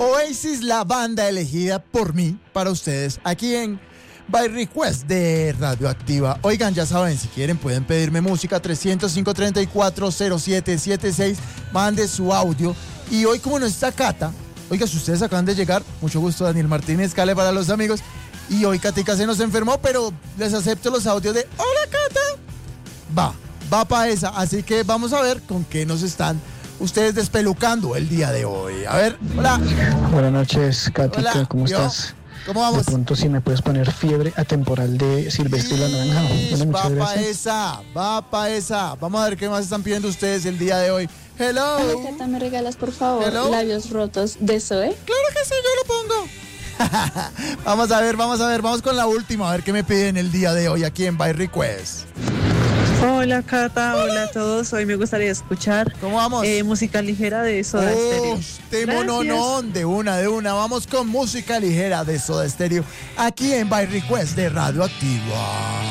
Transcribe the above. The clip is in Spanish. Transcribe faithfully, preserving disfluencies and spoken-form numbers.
Oasis, la banda elegida por mí para ustedes aquí en By Request de Radioactiva. Oigan, ya saben, si quieren pueden pedirme música tres cero cinco, tres cuatro, cero siete siete seis. Mande su audio. Y hoy, como no está Cata, oiga, si ustedes acaban de llegar, mucho gusto, Daniel Martínez, Cale para los amigos. Y hoy Katica se nos enfermó, pero les acepto los audios de hola Cata. Va, va para esa. Así que vamos a ver con qué nos están ustedes despelucando el día de hoy. A ver, hola. Buenas noches, Katica, Hola, ¿cómo ¿yo? estás? ¿Cómo vamos? De pronto si me puedes poner Fiebre Atemporal de Silvestre y la Naranja. Bueno, muchas va para gracias. esa, va para esa. Vamos a ver qué más están pidiendo ustedes el día de hoy. Hello. Hola, Cata, ¿me regalas, por favor, Hello. Labios Rotos de Zoe? Claro que sí, yo lo pongo. Vamos a ver, vamos a ver, vamos con la última, a ver qué me piden el día de hoy aquí en By Request. Hola Cata, hola, hola a todos. Hoy me gustaría escuchar ¿Cómo vamos? Eh, música ligera de Soda Oh, Stereo. temononón, de una, de una. Vamos con música ligera de Soda Stereo aquí en By Request de Radioactiva.